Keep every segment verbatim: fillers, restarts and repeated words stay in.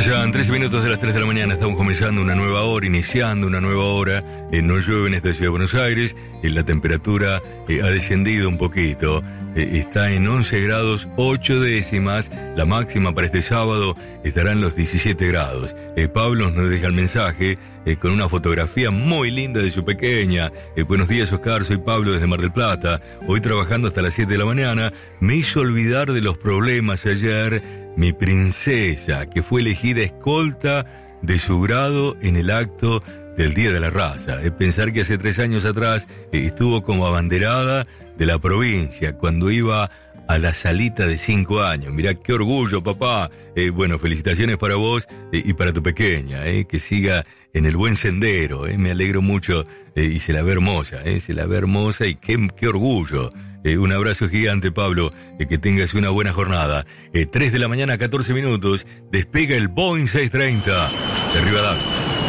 Pasan trece minutos de las tres de la mañana, estamos comenzando una nueva hora, iniciando una nueva hora. Eh, no llueve en esta ciudad de Buenos Aires, eh, la temperatura eh, ha descendido un poquito, eh, está en once grados ocho décimas, la máxima para este sábado estará en los diecisiete grados. Eh, Pablo nos deja el mensaje eh, con una fotografía muy linda de su pequeña. Eh, buenos días, Oscar, soy Pablo desde Mar del Plata, hoy trabajando hasta las siete de la mañana, me hizo olvidar de los problemas ayer. Mi princesa, que fue elegida escolta de su grado en el acto del Día de la Raza. Es pensar que hace tres años atrás eh, estuvo como abanderada de la provincia, cuando iba a la salita de cinco años. Mirá qué orgullo, papá. Eh, bueno, felicitaciones para vos eh, y para tu pequeña, eh, que siga en el buen sendero. Eh, me alegro mucho eh, y se la ve hermosa, eh, se la ve hermosa y qué, qué orgullo. Eh, un abrazo gigante, Pablo, eh, que tengas una buena jornada. Eh, tres de la mañana, catorce minutos, despega el Boeing seiscientos treinta de Rivadavia.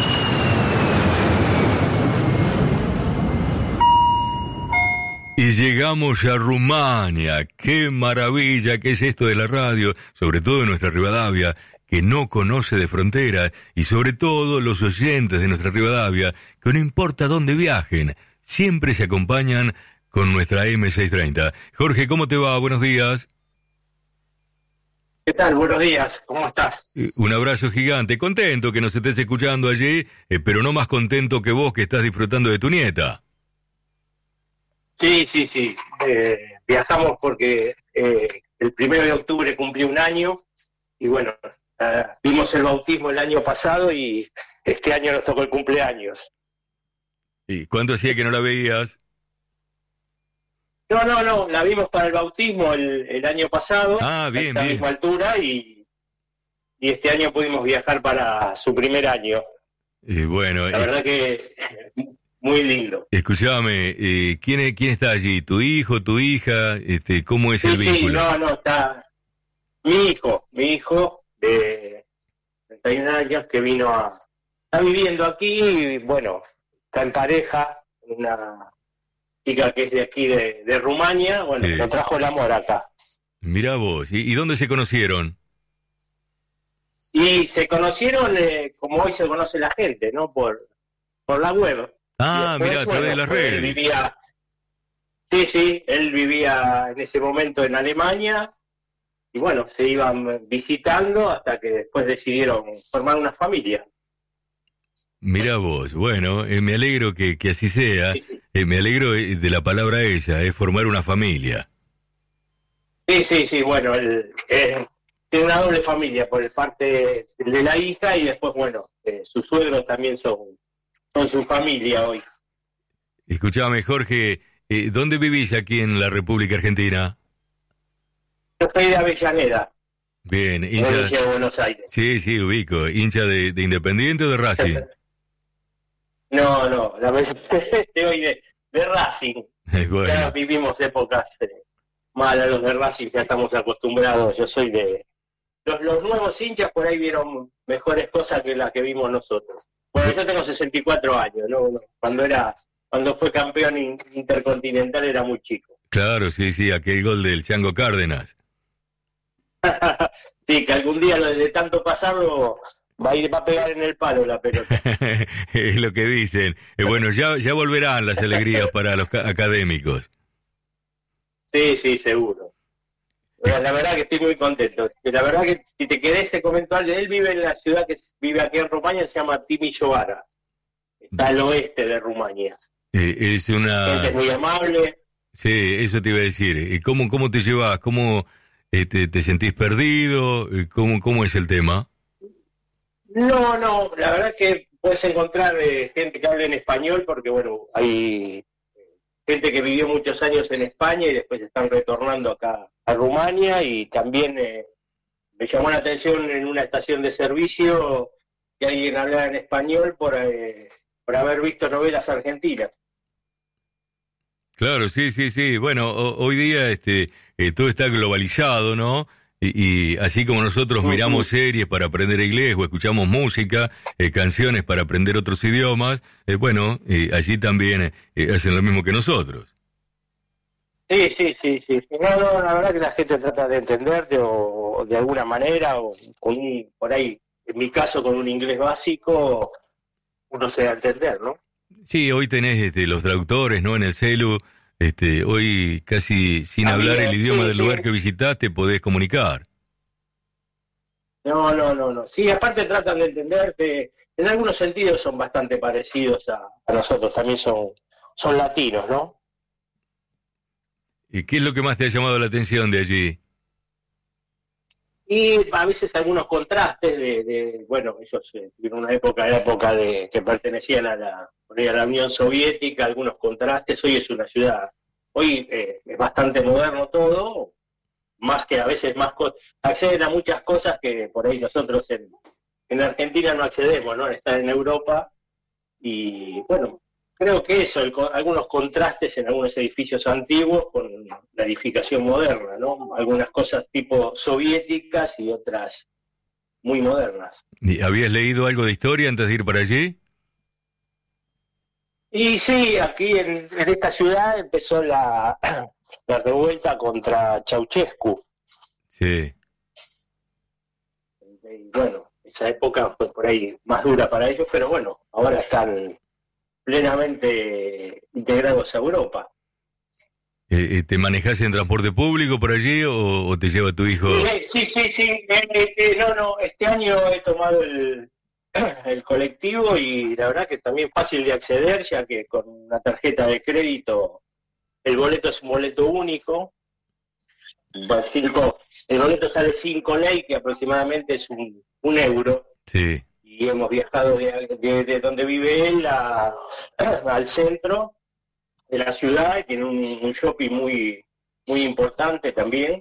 Y llegamos a Rumania. ¡Qué maravilla que es esto de la radio! Sobre todo en nuestra Rivadavia, que no conoce de fronteras, y sobre todo los oyentes de nuestra Rivadavia, que no importa dónde viajen, siempre se acompañan con nuestra eme seiscientos treinta. Jorge, ¿cómo te va? Buenos días. ¿Qué tal? Buenos días. ¿Cómo estás? Eh, un abrazo gigante. Contento que nos estés escuchando allí, eh, pero no más contento que vos que estás disfrutando de tu nieta. Sí, sí, sí. Eh, viajamos porque eh, el primero de octubre cumplió un año y bueno, eh, vimos el bautismo el año pasado y este año nos tocó el cumpleaños. ¿Y cuánto hacía que no la veías? No, no, no, la vimos para el bautismo el, el año pasado, ah, bien, a esta bien. misma altura, y, y este año pudimos viajar para su primer año. Y bueno, la eh, verdad que muy lindo. Escuchame, eh, ¿quién, es, ¿quién está allí? ¿Tu hijo, tu hija? Este, ¿cómo es Sí, el sí, vínculo? no, no, está mi hijo, mi hijo de treinta y un años que vino a... Está viviendo aquí y bueno, está en pareja, una chica que es de aquí de, de Rumania, bueno, Sí. lo trajo el amor acá. Mirá vos, ¿y, y dónde se conocieron? Y se conocieron eh, como hoy se conoce la gente, ¿no? Por, por la web. Ah, Después, mirá, a través bueno, de las pues, él redes. vivía, sí, sí, él vivía en ese momento en Alemania y bueno, se iban visitando hasta que después decidieron formar una familia. Mirá vos, bueno, eh, me alegro que, que así sea, Sí, sí. eh, me alegro eh, de la palabra ella, es formar una familia. Sí, sí, sí, bueno, él eh, tiene una doble familia por el parte de la hija y después, bueno, eh, sus suegros también son, son su familia hoy. Escuchame, Jorge, eh, ¿dónde vivís aquí en la República Argentina? Yo soy de Avellaneda, Bien, hincha... provincia de Buenos Aires. Sí, sí, ubico, hincha de, de Independiente o de Racing. No, no, la verdad estoy hoy de, de Racing. Bueno. Ya vivimos épocas eh, malas, los de Racing ya estamos acostumbrados. Yo soy de... Los, los nuevos hinchas por ahí vieron mejores cosas que las que vimos nosotros. Bueno, yo tengo sesenta y cuatro años, ¿no? Cuando era cuando fue campeón in- intercontinental era muy chico. Claro, sí, sí, aquel gol del Chango Cárdenas. Sí, que algún día lo de tanto pasarlo va a ir, va a pegar en el palo la pelota. Es lo que dicen. Eh, bueno, ya, ya volverán las alegrías para los ca- académicos. Sí, sí, seguro. Bueno, la verdad que estoy muy contento. La verdad que si te querés te comento algo. Él vive en la ciudad que vive aquí en Rumania, se llama Timișoara. Está al oeste de Rumania. Eh, es una... Gente muy amable. Sí, eso te iba a decir. Eh, ¿Cómo, cómo te llevas? ¿Cómo eh, te, te sentís perdido? Eh, ¿Cómo, ¿Cómo es el tema? No, no, la verdad es que puedes encontrar eh, gente que hable en español porque, bueno, hay gente que vivió muchos años en España y después están retornando acá a Rumania y también eh, me llamó la atención en una estación de servicio que alguien hablara en español por, eh, por haber visto novelas argentinas. Claro, sí, sí, sí. Bueno, ho- hoy día este eh, todo está globalizado, ¿no? Y, y así como nosotros Uh-huh. miramos series para aprender inglés o escuchamos música, eh, canciones para aprender otros idiomas, eh, bueno, eh, allí también eh, hacen lo mismo que nosotros. Sí, sí, sí, sí. No, no, la verdad que la gente trata de entenderte o, o de alguna manera, o, o un- por ahí en mi caso con un inglés básico, uno se da a entender, ¿no? Sí, hoy tenés este, los traductores, ¿no? En el celu, este, hoy casi sin También, hablar el idioma sí, del sí. lugar que visitaste podés comunicar. No, no, no, no. Sí, aparte tratan de entenderte. En algunos sentidos son bastante parecidos a, a nosotros. También son, son latinos, ¿no? ¿Y qué es lo que más te ha llamado la atención de allí? Y a veces algunos contrastes de, de bueno, ellos eh, en una época, era época de que pertenecían a la, a la Unión Soviética, algunos contrastes. Hoy es una ciudad, hoy eh, es bastante moderno todo, más que a veces más co- acceden a muchas cosas que por ahí nosotros en, en Argentina no accedemos, ¿no? Estar en Europa y bueno, creo que eso, el, algunos contrastes en algunos edificios antiguos con la edificación moderna, ¿no? Algunas cosas tipo soviéticas y otras muy modernas. ¿Y ¿Habías leído algo de historia antes de ir para allí? Y sí, aquí en, en esta ciudad empezó la, la revuelta contra Ceausescu. Sí. Y bueno, esa época fue por ahí más dura para ellos, pero bueno, ahora están plenamente integrados a Europa. Eh, eh, ¿Te manejás en transporte público por allí o, o te lleva tu hijo? Sí, sí, sí, sí. Eh, eh, no, no, este año he tomado el, el colectivo y la verdad que también fácil de acceder, ya que con una tarjeta de crédito el boleto es un boleto único. Va, cinco, el boleto sale cinco ley, que aproximadamente es un, un euro. Sí. Y hemos viajado de, de, de donde vive él a, al centro de la ciudad, tiene un, un shopping muy, muy importante también.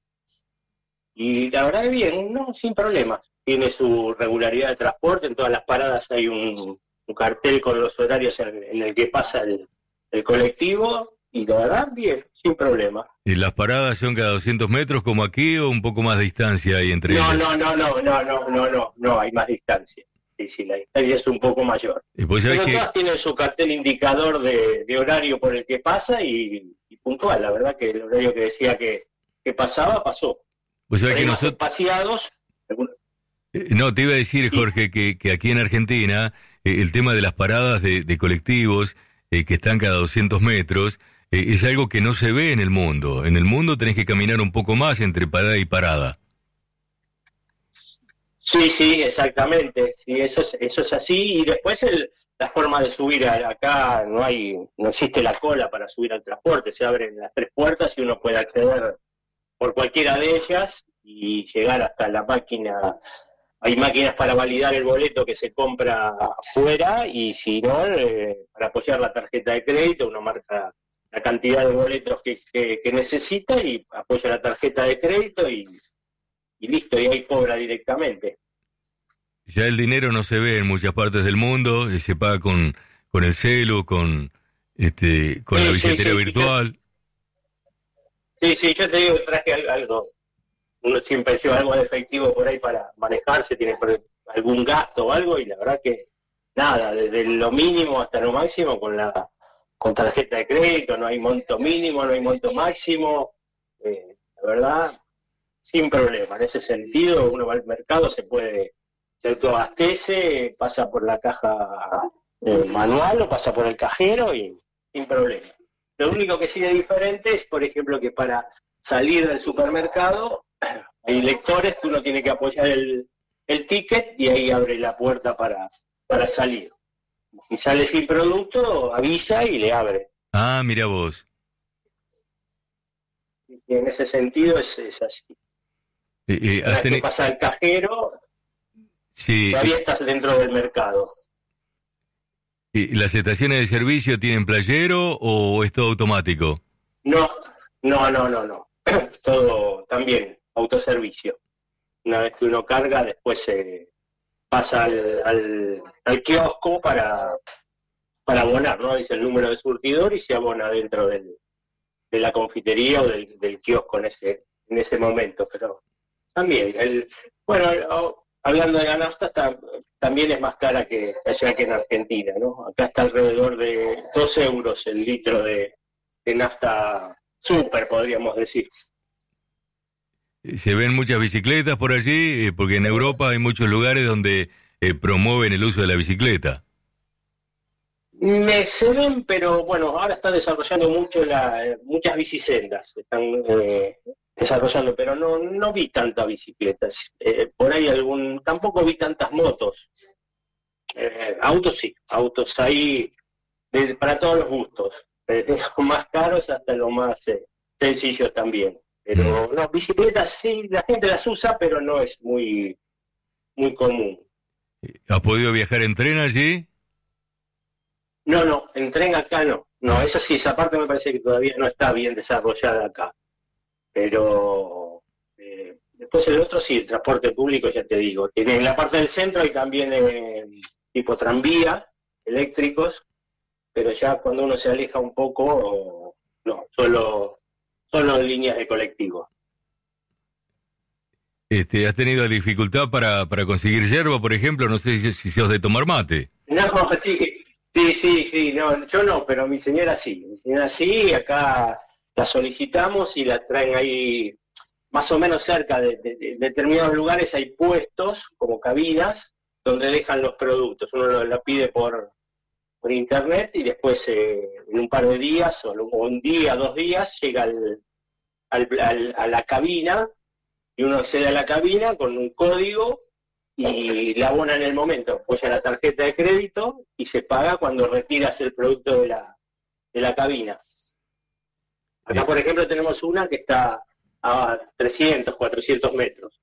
Y la verdad es bien, no, sin problemas. Tiene su regularidad de transporte, en todas las paradas hay un, un cartel con los horarios en, en el que pasa el, el colectivo, y la verdad, bien, sin problema. ¿Y las paradas son cada doscientos metros como aquí o un poco más de distancia hay entre No, ellas? no, no, no, no, no, no, no, no, hay más distancia. Sí, sí, la distancia es un poco mayor. Y pues sabés Pero que, todas tienen su cartel indicador de, de horario por el que pasa y, y puntual. La verdad que el horario que decía que, que pasaba, pasó. pues sabés que Hay más nosotros... espaciados. algunos- Eh, No, te iba a decir, Jorge, que, que aquí en Argentina eh, el tema de las paradas de, de colectivos eh, que están cada doscientos metros eh, es algo que no se ve en el mundo. En el mundo tenés que caminar un poco más entre parada y parada. Sí, sí, exactamente. Sí, eso es, eso es así. Y después el, la forma de subir a- acá no hay, no existe la cola para subir al transporte. Se abren las tres puertas y uno puede acceder por cualquiera de ellas y llegar hasta la máquina. Hay máquinas para validar el boleto que se compra afuera y si no, eh, para apoyar la tarjeta de crédito, uno marca la cantidad de boletos que, que, que necesita y apoya la tarjeta de crédito y, y listo, y ahí cobra directamente. Ya el dinero no se ve en muchas partes del mundo, eh, se paga con, con el celu, con, este, con Sí, la sí, billetera sí, virtual. Sí, sí, yo te digo que traje al- algo, uno siempre lleva algo de efectivo por ahí para manejarse, tiene por- algún gasto o algo, y la verdad que nada, desde lo mínimo hasta lo máximo con la con tarjeta de crédito, no hay monto mínimo, no hay monto máximo, eh, la verdad, sin problema. En ese sentido, uno va al mercado, se puede, se autoabastece, pasa por la caja eh, manual o pasa por el cajero y sin problema. Lo único que sí es diferente es, por ejemplo, que para salir del supermercado hay lectores que uno tiene que apoyar el, el ticket y ahí abre la puerta para, para salir. Si sale sin producto, avisa y le abre. Ah, mira vos. Y en ese sentido es, es así. Eh, eh, Una has vez que teni- pasa el cajero, sí, todavía eh, estás dentro del mercado. eh, ¿las estaciones de servicio tienen playero o es todo automático? No, no, no, no, no. Todo también autoservicio. Una vez que uno carga, después se pasa al, al, al kiosco para, para abonar, ¿no? Dice el número de surtidor y se abona dentro del, de la confitería o del, del kiosco en ese, en ese momento. Pero también, el, bueno, o- hablando de la nafta, está- también es más cara que allá que en Argentina, ¿no? Acá está alrededor de dos euros el litro de, de nafta super, podríamos decir. ¿Se ven muchas bicicletas por allí? Eh, porque en Europa hay muchos lugares donde eh, promueven el uso de la bicicleta. Me se ven, pero bueno, ahora están desarrollando mucho la, eh, muchas bicisendas, están eh, desarrollando, pero no no vi tantas bicicletas. Eh, por ahí algún, tampoco vi tantas motos. Eh, autos sí, autos ahí de, para todos los gustos, desde los más caros hasta los más eh, sencillos también. Pero no, bicicletas sí, la gente las usa, pero no es muy muy común. ¿Has podido viajar en tren allí? No, no, en tren acá no. No, eso sí, esa parte me parece que todavía no está bien desarrollada acá. Pero eh, después el otro sí, el transporte público, ya te digo. Tiene en la parte del centro hay también eh, tipo tranvía, eléctricos, pero ya cuando uno se aleja un poco, no, solo, solo líneas de colectivo. Este, ¿Has tenido dificultad para, para conseguir yerba, por ejemplo? No sé si, si sos de tomar mate. No, sí, sí, sí, sí, no, yo no, pero mi señora sí. Mi señora sí, acá la solicitamos y la traen ahí más o menos cerca de, de, de determinados lugares. Hay puestos, como cabinas, donde dejan los productos. Uno lo, la pide por, por internet y después eh, en un par de días, o un día, dos días, llega al, al, al, a la cabina y uno accede a la cabina con un código y la abona en el momento, apoya la tarjeta de crédito y se paga cuando retiras el producto de la, de la cabina. Acá, por ejemplo, tenemos una que está a trescientos, cuatrocientos metros.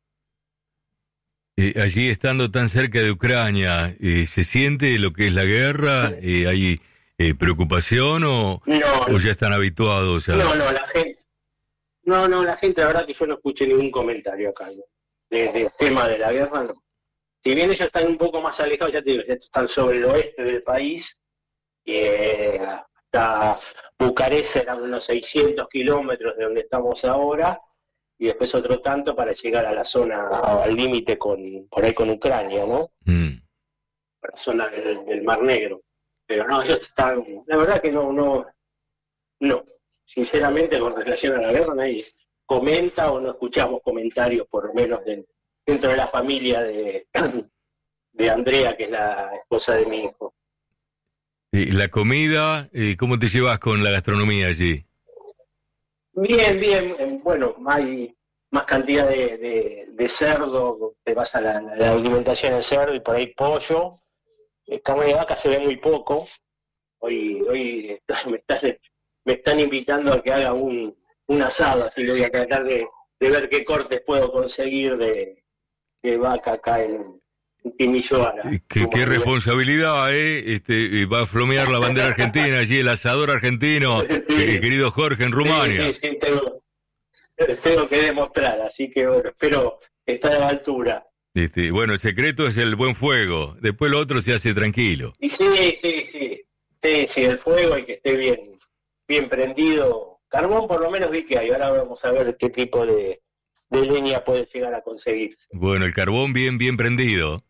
Eh, allí, estando tan cerca de Ucrania, eh, ¿se siente lo que es la guerra? Eh, ¿Hay eh, preocupación o, no, o ya están habituados a...? No, no, la gente... No, no, la gente, la verdad que yo no escuché ningún comentario acá, ¿no? Desde el tema de la guerra, no. Si bien ellos están un poco más alejados, ya te digo, están sobre el oeste del país, eh, hasta Bucarest eran unos seiscientos kilómetros de donde estamos ahora, y después otro tanto para llegar a la zona, al límite con, por ahí con Ucrania, ¿no? Mm. La zona del, del Mar Negro. Pero no, ellos están, la verdad que no, no, no. Sinceramente, con relación a la guerra, nadie comenta o no escuchamos comentarios, por lo menos de, dentro de la familia de, de Andrea, que es la esposa de mi hijo. ¿Y la comida? ¿Cómo te llevas con la gastronomía allí? Bien, bien. Bueno, hay más cantidad de, de, de cerdo, te vas a la, la alimentación de cerdo y por ahí pollo. Carne de vaca se ve muy poco. Hoy, hoy me están, me están invitando a que haga un, un asado, así que voy a tratar de, de ver qué cortes puedo conseguir de, de vaca acá en, en Timilloara. Qué, qué responsabilidad, ¿eh? Este, va a flomear la bandera argentina allí, el asador argentino, sí, eh, querido Jorge, en Rumania. Sí, sí, sí, tengo, tengo que demostrar, así que bueno, espero estar a la altura. Este, bueno, el secreto es el buen fuego, después lo otro se hace tranquilo. Y sí, sí, sí, sí, sí, el fuego y que esté bien, bien prendido. Carbón por lo menos vi que hay, ahora vamos a ver qué tipo de, de leña puede llegar a conseguir. Bueno, el carbón bien, bien prendido.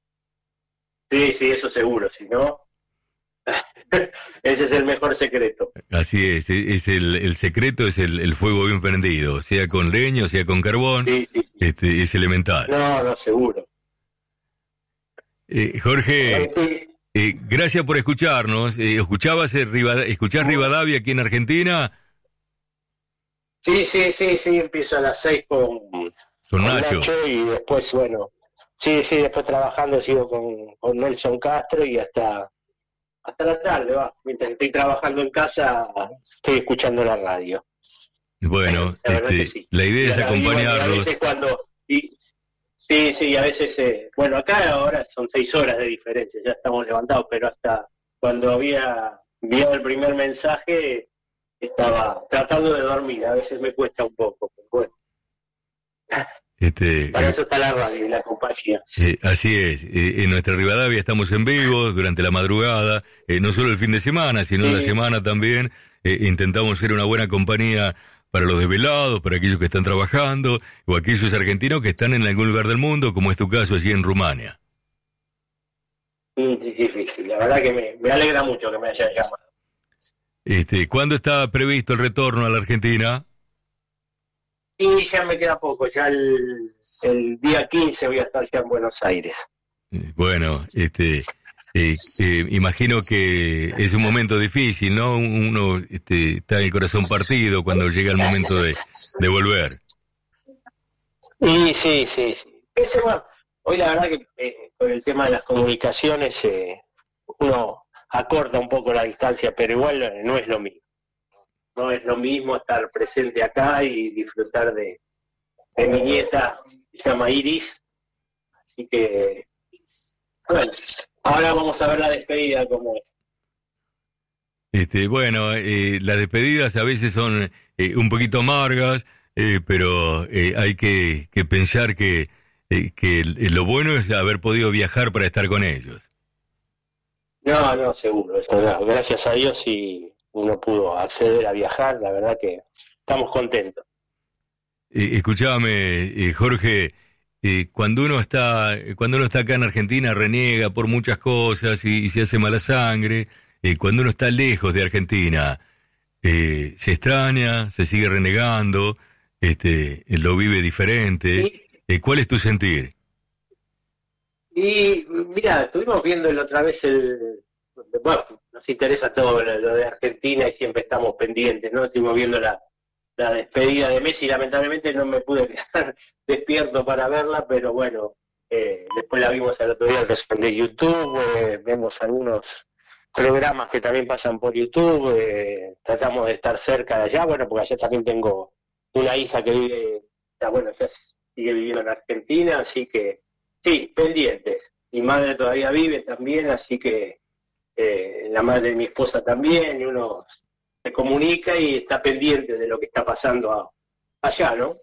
Sí, sí, eso seguro, si no, ese es el mejor secreto. Así es, es el, el secreto es el, el fuego bien prendido, sea con leña, sea con carbón, sí, sí. Este, es elemental. No, no, seguro. Eh, Jorge, eh, gracias por escucharnos. Eh, ¿Escuchabas eh, Rivadavia, escuchás Rivadavia aquí en Argentina? Sí, sí, sí, sí, empiezo a las seis con, con, con Nacho. Nacho y después, bueno, sí, sí, después trabajando sigo con, con Nelson Castro y hasta hasta la tarde, va. Mientras estoy trabajando en casa, estoy escuchando la radio. Bueno, la, este, sí. la idea y es acompañarlos. Y cuando, y, sí, sí, a veces, eh, bueno, acá ahora son seis horas de diferencia, ya estamos levantados, pero hasta cuando había enviado el primer mensaje, estaba tratando de dormir, a veces me cuesta un poco, pero bueno. Este, Para eso está la radio y la compañía. Eh, así es, eh, en nuestra Rivadavia estamos en vivo durante la madrugada, eh, no solo el fin de semana, sino sí. la semana también. Eh, intentamos ser una buena compañía para los desvelados, para aquellos que están trabajando, o aquellos argentinos que están en algún lugar del mundo, como es tu caso allí en Rumania. Sí, sí, sí, sí. La verdad que me, me alegra mucho que me hayan llamado. Este, ¿Cuándo está previsto el retorno a la Argentina? Y ya me queda poco, ya el, el día quince voy a estar ya en Buenos Aires. Bueno, este, eh, eh, imagino que es un momento difícil, ¿no? Uno este, está el corazón partido cuando llega el momento de, de volver. Y sí, sí, sí. Ese, bueno, hoy la verdad que eh, con el tema de las comunicaciones eh, uno acorta un poco la distancia, pero igual no es lo mismo. No es lo mismo estar presente acá y disfrutar de, de mi nieta, que se llama Iris. Así que, bueno, ahora vamos a ver la despedida como es. Este, bueno, eh, las despedidas a veces son eh, un poquito amargas, eh, pero eh, hay que, que pensar que, eh, que lo bueno es haber podido viajar para estar con ellos. No, no, seguro. Eso, no, gracias a Dios y uno pudo acceder a viajar, la verdad que estamos contentos. Eh, escuchame, eh, Jorge, eh, cuando uno está cuando uno está acá en Argentina reniega por muchas cosas y, y se hace mala sangre. Eh, cuando uno está lejos de Argentina, eh, se extraña, se sigue renegando, este, lo vive diferente. Sí. Eh, ¿Cuál es tu sentir? Y mira, estuvimos viendo la otra vez el... Bueno, nos interesa todo lo, lo de Argentina y siempre estamos pendientes, ¿no? Estuvimos viendo la, la despedida de Messi, lamentablemente no me pude quedar despierto para verla, pero bueno, eh, después la vimos el otro día de YouTube, eh, vemos algunos programas que también pasan por YouTube, eh, tratamos de estar cerca de allá, bueno, porque allá también tengo una hija que vive, ya, bueno, ya sigue viviendo en Argentina, así que sí, pendientes. Mi madre todavía vive también, así que eh, la madre de mi esposa también, y uno se comunica y está pendiente de lo que está pasando a, allá, ¿no?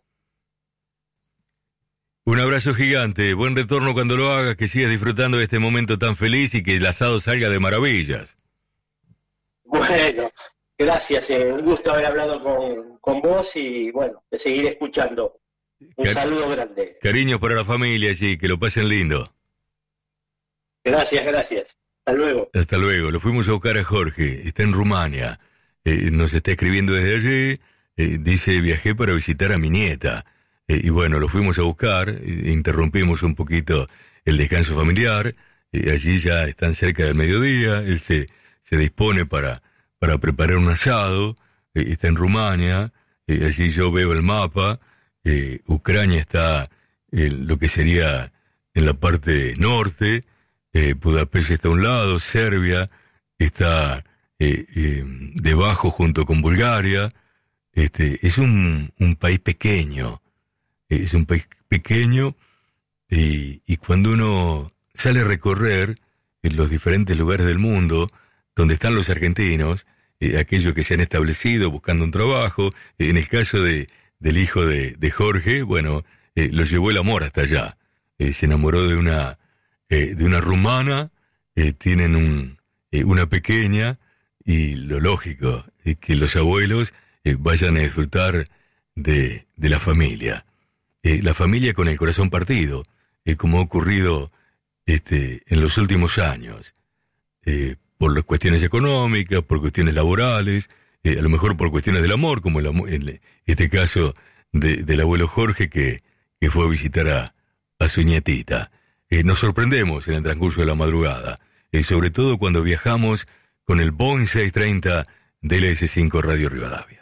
Un abrazo gigante, buen retorno cuando lo hagas, que sigas disfrutando de este momento tan feliz y que el asado salga de maravillas. Bueno, gracias, eh, un gusto haber hablado con, con vos y bueno, de seguir escuchando. Un Car- saludo grande. Cariños para la familia allí, que lo pasen lindo. Gracias, gracias. Hasta luego. Hasta luego. Lo fuimos a buscar a Jorge, está en Rumania. Eh, nos está escribiendo desde allí, eh, dice, viajé para visitar a mi nieta. Eh, y bueno, lo fuimos a buscar, eh, interrumpimos un poquito el descanso familiar, eh, allí ya están cerca del mediodía, él se, se dispone para, para preparar un asado, eh, está en Rumania, eh, allí yo veo el mapa, eh, Ucrania está en lo que sería en la parte norte, eh, Budapest está a un lado, Serbia está eh, eh, debajo junto con Bulgaria. Este, es un, un país pequeño, es un país pequeño y, y cuando uno sale a recorrer en los diferentes lugares del mundo donde están los argentinos, eh, aquellos que se han establecido buscando un trabajo, eh, en el caso de, del hijo de, de Jorge, bueno, eh, lo llevó el amor hasta allá, eh, se enamoró de una eh, de una rumana, eh, tienen un, eh, una pequeña y lo lógico es que los abuelos eh, vayan a disfrutar de, de la familia. Eh, la familia con el corazón partido, eh, como ha ocurrido este, en los últimos años, eh, por las cuestiones económicas, por cuestiones laborales, eh, a lo mejor por cuestiones del amor, como el, en este caso de, del abuelo Jorge que, que fue a visitar a, a su nietita. Eh, nos sorprendemos en el transcurso de la madrugada, eh, sobre todo cuando viajamos con el Boeing seiscientos treinta de L S cinco Radio Rivadavia.